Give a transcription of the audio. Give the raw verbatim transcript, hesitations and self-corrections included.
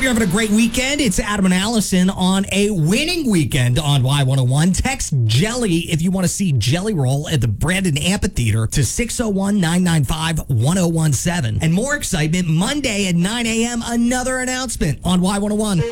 you're having a great weekend. It's Adam and Allison on a winning weekend on Y one oh one. Text Jelly if you want to see Jelly Roll at the Brandon Amphitheater to six oh one, nine nine five, one oh one seven. And more excitement, Monday at nine a.m., another announcement on Y one oh one.